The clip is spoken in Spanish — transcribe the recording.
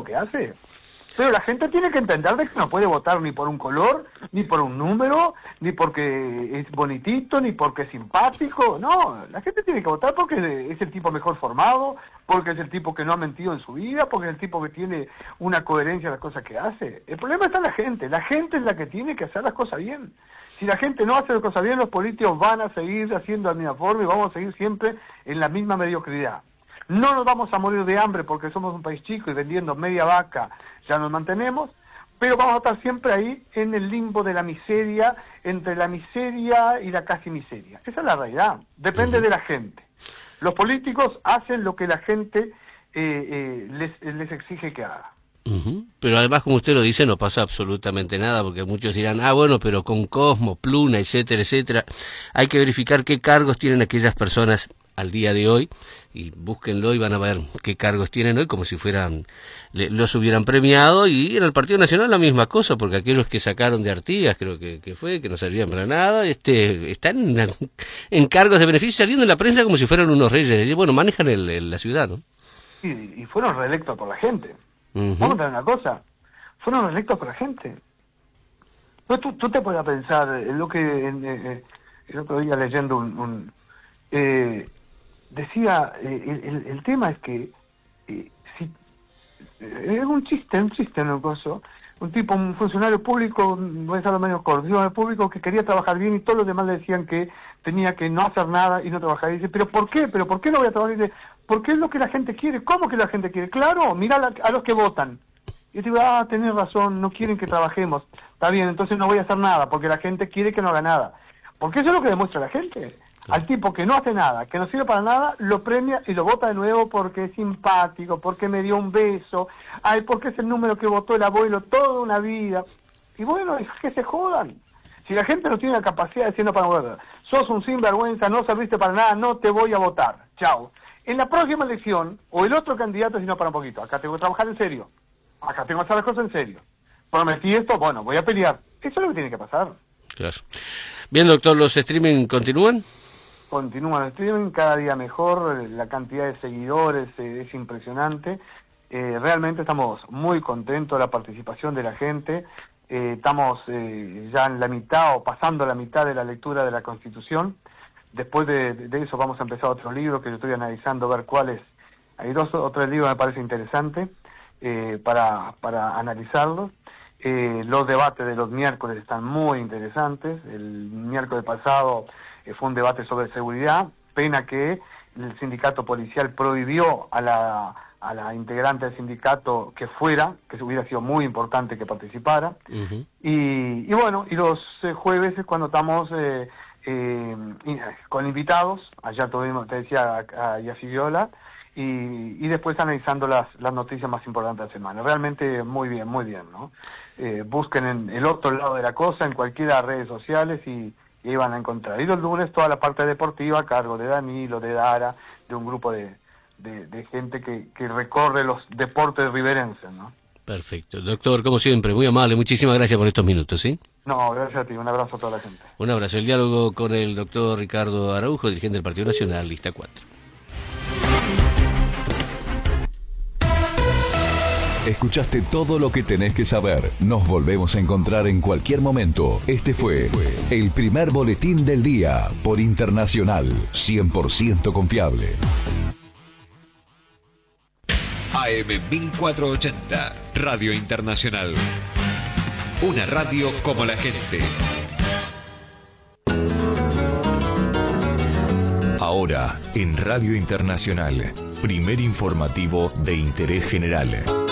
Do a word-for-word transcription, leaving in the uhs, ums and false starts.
lo que hace. Pero la gente tiene que entender de que no puede votar ni por un color, ni por un número, ni porque es bonitito, ni porque es simpático. No, la gente tiene que votar porque es el tipo mejor formado, porque es el tipo que no ha mentido en su vida, porque es el tipo que tiene una coherencia en las cosas que hace. El problema está en la gente. La gente es la que tiene que hacer las cosas bien. Si la gente no hace las cosas bien, los políticos van a seguir haciendo la misma forma y vamos a seguir siempre en la misma mediocridad. No nos vamos a morir de hambre porque somos un país chico y vendiendo media vaca ya nos mantenemos, pero vamos a estar siempre ahí en el limbo de la miseria, entre la miseria y la casi miseria. Esa es la realidad, depende de la gente. Los políticos hacen lo que la gente eh, eh, les, les exige que haga. Uh-huh. Pero además, como usted lo dice, no pasa absolutamente nada, porque muchos dirán, ah, bueno, pero con Cosmo, Pluna, etcétera, etcétera, hay que verificar qué cargos tienen aquellas personas al día de hoy, y búsquenlo y van a ver qué cargos tienen hoy, como si fueran, le, los hubieran premiado. Y en el Partido Nacional la misma cosa, porque aquellos que sacaron de Artigas, creo que, que fue, que no servían para nada, este, están en, en cargos de beneficio saliendo en la prensa como si fueran unos reyes, y bueno, manejan el, el, la ciudad, ¿no? Y, y fueron reelectos por la gente. Uh-huh. Vamos a ver una cosa, fueron reelectos por la gente. No, tú, tú te puedes pensar, en lo que en, eh, el otro día leyendo un... un eh, decía, eh, el, el tema es que eh, si eh, es un chiste, un chiste en el coso, un tipo, un funcionario público, voy a estar medio cordial público, que quería trabajar bien y todos los demás le decían que tenía que no hacer nada y no trabajar. Y dice, ¿pero por qué? ¿Pero por qué no voy a trabajar? Y dice, porque es lo que la gente quiere. ¿Cómo que la gente quiere? Claro, mira la, a los que votan. Y yo digo, ah, tenés razón, no quieren que trabajemos. Está bien, entonces no voy a hacer nada, porque la gente quiere que no haga nada. Porque eso es lo que demuestra la gente. Al tipo que no hace nada, que no sirve para nada, lo premia y lo vota de nuevo porque es simpático, porque me dio un beso, ay, porque es el número que votó el abuelo toda una vida. Y bueno, es que se jodan. Si la gente no tiene la capacidad de decir no para votar, sos un sinvergüenza, no serviste para nada, no te voy a votar. Chao. En la próxima elección, o el otro candidato, si no, para un poquito, acá tengo que trabajar en serio, acá tengo que hacer las cosas en serio. Prometí esto, bueno, voy a pelear. Eso es lo que tiene que pasar. Claro. Bien, doctor, ¿los streaming continúan? Continúa el streaming, cada día mejor, la cantidad de seguidores eh, es impresionante. Eh, realmente estamos muy contentos de la participación de la gente. Eh, estamos eh, ya en la mitad o pasando la mitad de la lectura de la Constitución. Después de, de eso vamos a empezar otro libro que yo estoy analizando, ver cuáles. Hay dos o tres libros que me parece interesante eh, para, para analizarlos. Eh, los debates de los miércoles están muy interesantes. El miércoles pasado eh, fue un debate sobre seguridad. Pena que el sindicato policial prohibió a la, a la integrante del sindicato que fuera, que hubiera sido muy importante que participara. Uh-huh. y, y bueno, y los eh, jueves es cuando estamos eh, eh, con invitados. Allá tuvimos, te decía, a, a Yací Viola. Y, y después analizando las, las noticias más importantes de la semana. Realmente muy bien, muy bien, ¿no? Eh, busquen en el otro lado de la cosa, en cualquiera de las redes sociales y, y ahí van a encontrar. Y los lunes toda la parte deportiva a cargo de Danilo, de Dara, de un grupo de, de, de gente que, que recorre los deportes riverenses, ¿no? Perfecto. Doctor, como siempre, muy amable, muchísimas gracias por estos minutos, ¿sí? No, gracias a ti, un abrazo a toda la gente. Un abrazo. El diálogo con el doctor Ricardo Araujo, dirigente del Partido Nacional, lista cuatro. Escuchaste todo lo que tenés que saber. Nos volvemos a encontrar en cualquier momento. Este fue el primer boletín del día por Internacional, cien por ciento confiable. A M mil cuatrocientos ochenta, Radio Internacional. Una radio como la gente. Ahora, en Radio Internacional, primer informativo de interés general.